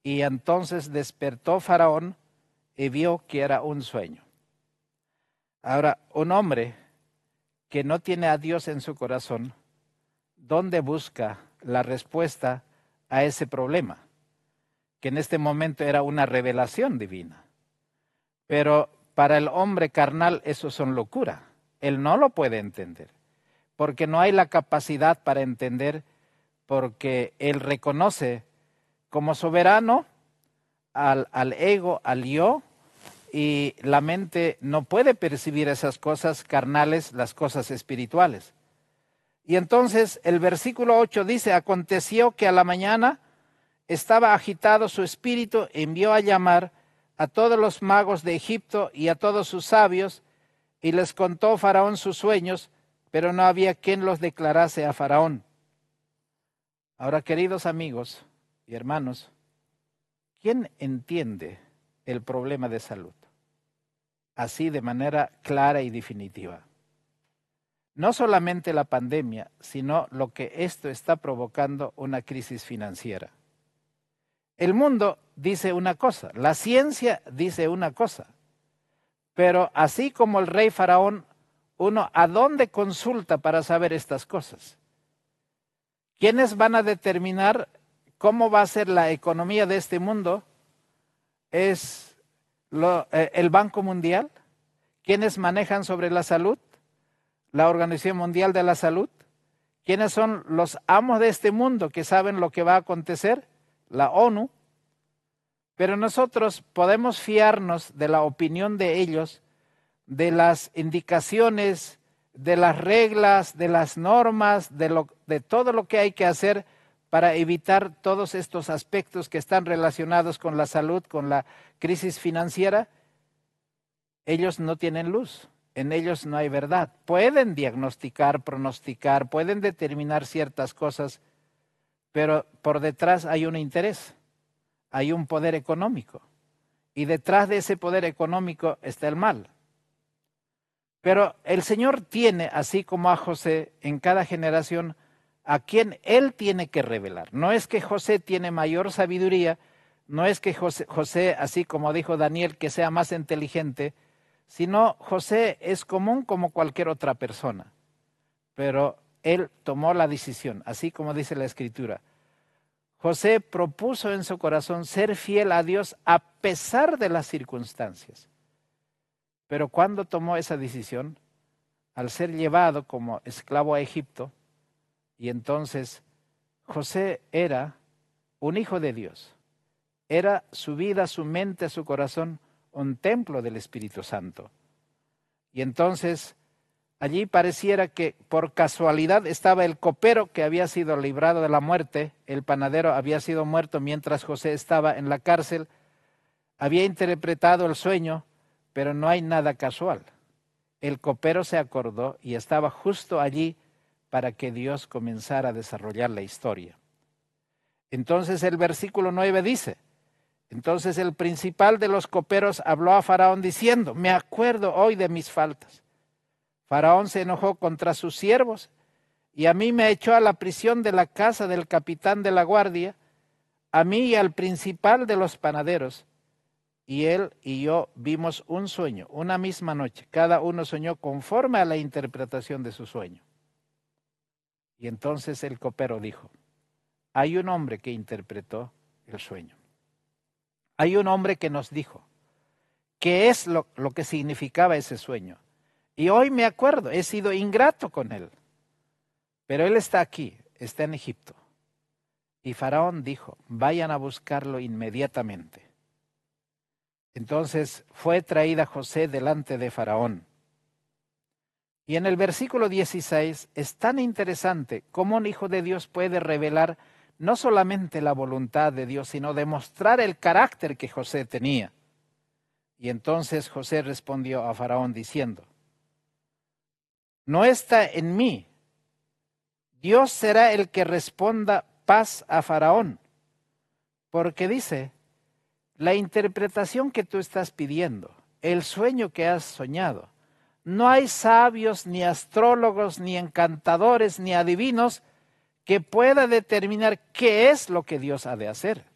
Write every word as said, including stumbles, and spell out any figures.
Y entonces despertó Faraón y vio que era un sueño. Ahora, un hombre que no tiene a Dios en su corazón, ¿dónde busca la respuesta a ese problema? Que en este momento era una revelación divina. Pero para el hombre carnal eso son locura. Él no lo puede entender, porque no hay la capacidad para entender, porque él reconoce como soberano al, al ego, al yo, y la mente no puede percibir esas cosas carnales, las cosas espirituales. Y entonces el versículo ocho dice, aconteció que a la mañana estaba agitado su espíritu, envió a llamar a todos los magos de Egipto y a todos sus sabios, y les contó Faraón sus sueños, pero no había quien los declarase a Faraón. Ahora, queridos amigos y hermanos, ¿quién entiende el problema de salud así de manera clara y definitiva? No solamente la pandemia, sino lo que esto está provocando, una crisis financiera. El mundo dice una cosa, la ciencia dice una cosa, pero así como el rey Faraón, uno ¿a dónde consulta para saber estas cosas? ¿Quiénes van a determinar cómo va a ser la economía de este mundo? ¿Es lo, eh, el Banco Mundial? ¿Quiénes manejan sobre la salud? ¿La Organización Mundial de la Salud? ¿Quiénes son los amos de este mundo que saben lo que va a acontecer? La ONU. Pero nosotros podemos fiarnos de la opinión de ellos, de las indicaciones, de las reglas, de las normas, de, lo, de todo lo que hay que hacer para evitar todos estos aspectos que están relacionados con la salud, con la crisis financiera. Ellos no tienen luz, en ellos no hay verdad. Pueden diagnosticar, pronosticar, pueden determinar ciertas cosas, pero por detrás hay un interés, hay un poder económico, y detrás de ese poder económico está el mal. Pero el Señor tiene, así como a José, en cada generación, a quien Él tiene que revelar. No es que José tiene mayor sabiduría, no es que José, José, así como dijo Daniel, que sea más inteligente, sino José es común como cualquier otra persona. Pero él tomó la decisión, así como dice la Escritura. José propuso en su corazón ser fiel a Dios a pesar de las circunstancias. Pero cuando tomó esa decisión, al ser llevado como esclavo a Egipto, y entonces José era un hijo de Dios, era su vida, su mente, su corazón, un templo del Espíritu Santo. Y entonces allí pareciera que por casualidad estaba el copero que había sido librado de la muerte, el panadero había sido muerto mientras José estaba en la cárcel, había interpretado el sueño, pero no hay nada casual. El copero se acordó y estaba justo allí para que Dios comenzara a desarrollar la historia. Entonces el versículo nueve dice, entonces el principal de los coperos habló a Faraón diciendo, me acuerdo hoy de mis faltas. Faraón se enojó contra sus siervos y a mí me echó a la prisión de la casa del capitán de la guardia, a mí y al principal de los panaderos. Y él y yo vimos un sueño, una misma noche. Cada uno soñó conforme a la interpretación de su sueño. Y entonces el copero dijo, hay un hombre que interpretó el sueño. Hay un hombre que nos dijo qué es lo, lo que significaba ese sueño. Y hoy me acuerdo, he sido ingrato con él. Pero él está aquí, está en Egipto. Y Faraón dijo, vayan a buscarlo inmediatamente. Entonces fue traída José delante de Faraón. Y en el versículo dieciséis es tan interesante cómo un hijo de Dios puede revelar no solamente la voluntad de Dios, sino demostrar el carácter que José tenía. Y entonces José respondió a Faraón diciendo, no está en mí. Dios será el que responda paz a Faraón. Porque dice, la interpretación que tú estás pidiendo, el sueño que has soñado, no hay sabios, ni astrólogos, ni encantadores, ni adivinos que pueda determinar qué es lo que Dios ha de hacer.